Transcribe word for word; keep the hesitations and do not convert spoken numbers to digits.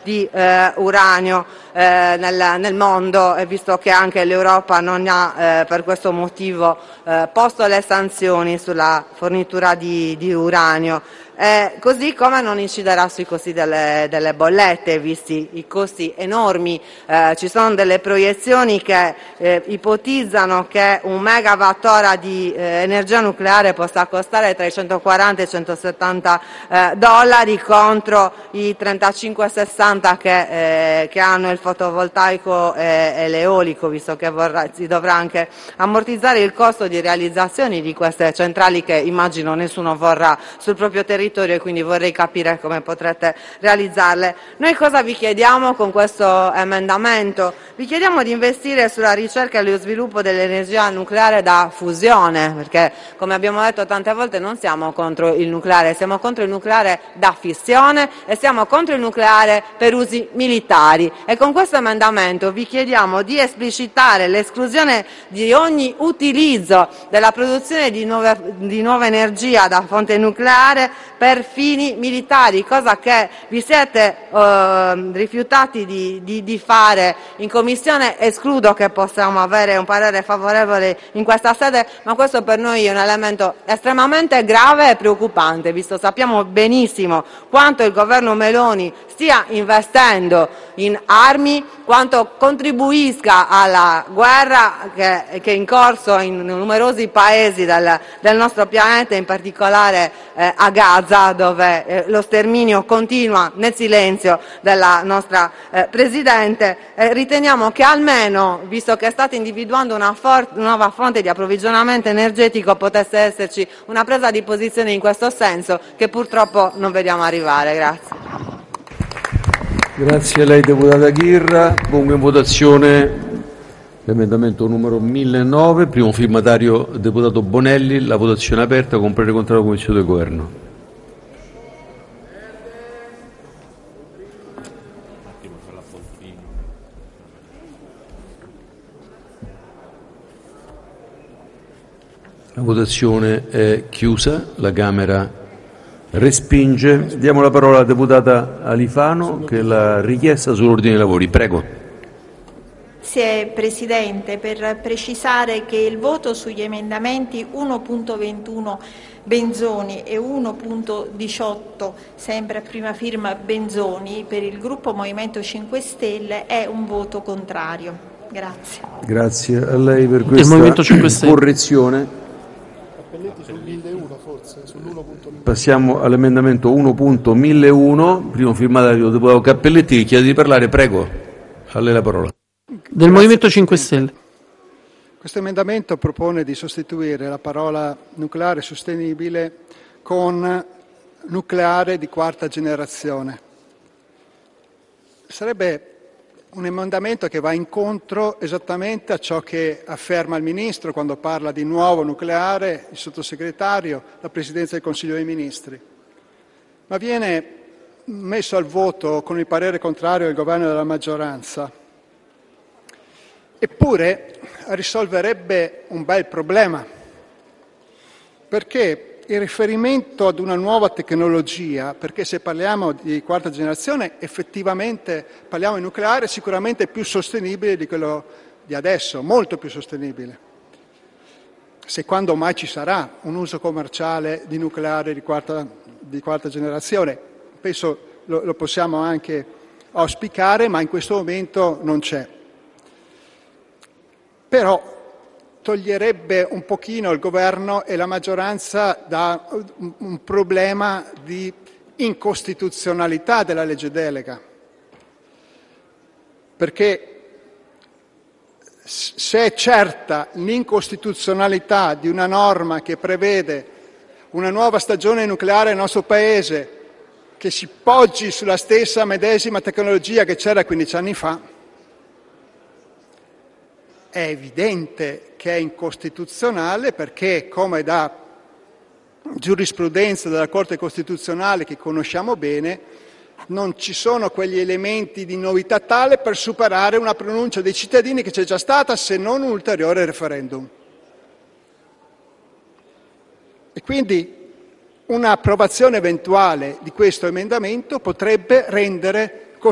di eh, uranio eh, nel, nel mondo, e visto che anche l'Europa non ha eh, per questo motivo eh, posto le sanzioni sulla fornitura di, di uranio. Eh, così come non inciderà sui costi delle, delle bollette, visti i costi enormi. Eh, ci sono delle proiezioni che eh, ipotizzano che un megawattora di eh, energia nucleare possa costare tra i centoquaranta e i centosettanta eh, dollari contro i trentacinque sessanta che, eh, che hanno il fotovoltaico e, e l'eolico, visto che vorrà, si dovrà anche ammortizzare il costo di realizzazione di queste centrali che immagino nessuno vorrà sul proprio territorio, e quindi vorrei capire come potrete realizzarle. Noi cosa vi chiediamo con questo emendamento? Vi chiediamo di investire sulla ricerca e lo sviluppo dell'energia nucleare da fusione, perché come abbiamo detto tante volte non siamo contro il nucleare, siamo contro il nucleare da fissione e siamo contro il nucleare per usi militari, e con questo emendamento vi chiediamo di esplicitare l'esclusione di ogni utilizzo della produzione di, nuove, di nuova energia da fonte nucleare per fini militari, cosa che vi siete eh, rifiutati di, di, di fare in Commissione. Escludo che possiamo avere un parere favorevole in questa sede, ma questo per noi è un elemento estremamente grave e preoccupante, visto sappiamo benissimo quanto il governo Meloni stia investendo in armi, quanto contribuisca alla guerra che, che è in corso in numerosi paesi del, del nostro pianeta, in particolare eh, a Gaza, dove eh, lo sterminio continua nel silenzio della nostra eh, Presidente. Eh, riteniamo che almeno, visto che state individuando una, for- una nuova fonte di approvvigionamento energetico, potesse esserci una presa di posizione in questo senso, che purtroppo non vediamo arrivare. Grazie. Grazie a lei, deputata Ghirra. Pongo in votazione l'emendamento numero millenovanta, primo firmatario deputato Bonelli. La votazione è aperta, con parere contrario della Commissione del Governo. La votazione è chiusa, la Camera respinge. Diamo la parola alla deputata Alifano, che è la richiesta sull'ordine dei lavori. Prego. Grazie Presidente, per precisare che il voto sugli emendamenti uno punto ventuno Benzoni e uno punto diciotto, sempre a prima firma Benzoni, per il gruppo Movimento cinque Stelle è un voto contrario. Grazie. Grazie a lei per questa correzione. Passiamo all'emendamento uno punto milleuno, primo firmatario deputato Cappelletti, che chiede di parlare. Prego, a lei la parola. Del Grazie, Movimento cinque Stelle. Questo emendamento propone di sostituire la parola nucleare sostenibile con nucleare di quarta generazione. Sarebbe un emendamento che va incontro esattamente a ciò che afferma il Ministro quando parla di nuovo nucleare, il Sottosegretario, la Presidenza del Consiglio dei Ministri. Ma viene messo al voto con il parere contrario del Governo e della maggioranza. Eppure risolverebbe un bel problema, perché il riferimento ad una nuova tecnologia, perché se parliamo di quarta generazione effettivamente parliamo di nucleare sicuramente più sostenibile di quello di adesso, molto più sostenibile. Se quando mai ci sarà un uso commerciale di nucleare di quarta, di quarta generazione, penso lo, lo possiamo anche auspicare, ma in questo momento non c'è. Però toglierebbe un pochino il governo e la maggioranza da un problema di incostituzionalità della legge delega, perché se è certa l'incostituzionalità di una norma che prevede una nuova stagione nucleare nel nostro Paese che si poggi sulla stessa medesima tecnologia che c'era quindici anni fa, è evidente che è incostituzionale, perché, come da giurisprudenza della Corte Costituzionale che conosciamo bene, non ci sono quegli elementi di novità tale per superare una pronuncia dei cittadini che c'è già stata, se non un ulteriore referendum. E quindi un'approvazione eventuale di questo emendamento potrebbe rendere